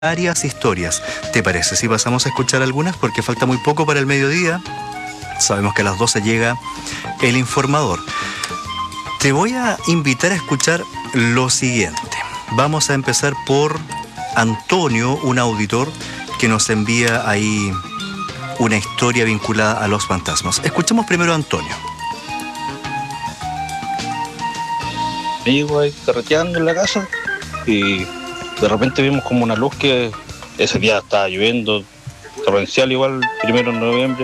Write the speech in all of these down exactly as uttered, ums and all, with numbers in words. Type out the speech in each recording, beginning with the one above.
varias historias. ¿Te parece si pasamos a escuchar algunas? Porque falta muy poco para el mediodía. Sabemos que a las doce llega El Informador. Te voy a invitar a escuchar lo siguiente. Vamos a empezar por Antonio, un auditor que nos envía ahí una historia vinculada a los fantasmas. Escuchemos primero a Antonio. Me llego ahí carreteando en la casa y de repente vimos como una luz que ese día estaba lloviendo, torrencial igual, primero de noviembre.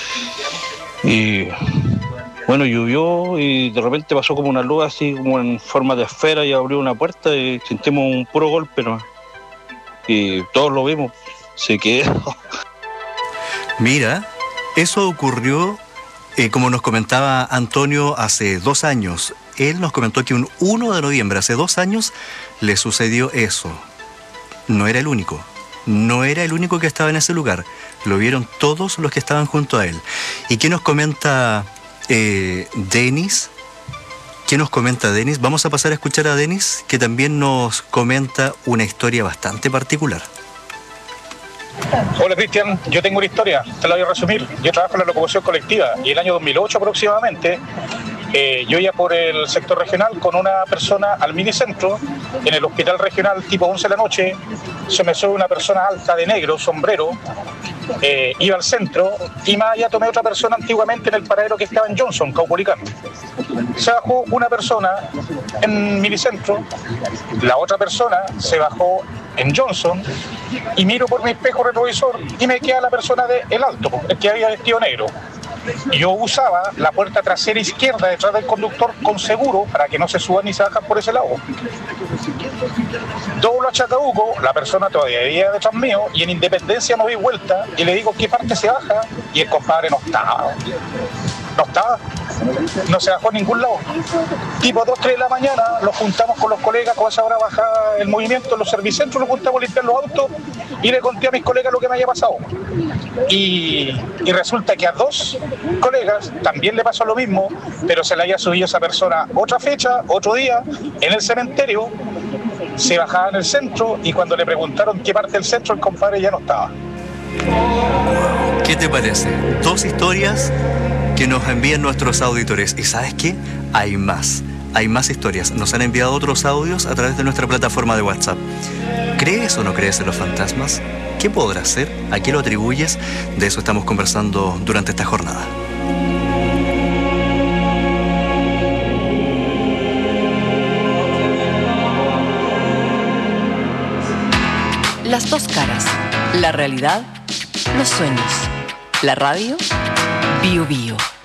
Y bueno, llovió y de repente pasó como una luz así como en forma de esfera y abrió una puerta y sentimos un puro golpe, ¿no? Y todos lo vimos, se quedó. Mira, eso ocurrió, eh, como nos comentaba Antonio, hace dos años. Él nos comentó que un uno de noviembre, hace dos años, le sucedió eso. No era el único. No era el único que estaba en ese lugar. Lo vieron todos los que estaban junto a él. ¿Y qué nos comenta eh, Denis? ¿Qué nos comenta Denis? Vamos a pasar a escuchar a Denis, que también nos comenta una historia bastante particular. Hola Cristian, yo tengo una historia, te la voy a resumir. Yo trabajo en la locomoción colectiva y el año dos mil ocho aproximadamente eh, yo iba por el sector regional con una persona al minicentro, en el hospital regional tipo once de la noche, se me sube una persona alta de negro, sombrero, eh, iba al centro y más allá tomé otra persona antiguamente en el paradero que estaba en Johnson, Caupolicán. Se bajó una persona en minicentro, la otra persona se bajó en Johnson y miro por mi espejo retrovisor y me queda la persona de El Alto, el que había vestido negro. Y yo usaba la puerta trasera izquierda detrás del conductor con seguro para que no se suban ni se bajan por ese lado. Doblo a Chacabuco, la persona todavía iba detrás mío y en Independencia me doy vuelta y le digo qué parte se baja y el compadre no estaba. No estaba. No se bajó a ningún lado. Tipo dos, tres de la mañana, nos juntamos con los colegas, con esa hora baja el movimiento en los servicentros, nos juntamos a limpiar los autos y le conté a mis colegas lo que me había pasado. Y, y resulta que a dos colegas también le pasó lo mismo, pero se le había subido a esa persona otra fecha, otro día, en el cementerio, se bajaba en el centro y cuando le preguntaron qué parte del centro, el compadre ya no estaba. ¿Qué te parece? Dos historias que nos envían nuestros auditores. ¿Y sabes qué? Hay más. Hay más historias. Nos han enviado otros audios a través de nuestra plataforma de WhatsApp. ¿Crees o no crees en los fantasmas? ¿Qué podrás ser? ¿A qué lo atribuyes? De eso estamos conversando durante esta jornada. Las dos caras. La realidad, los sueños. La radio, Bio Bio.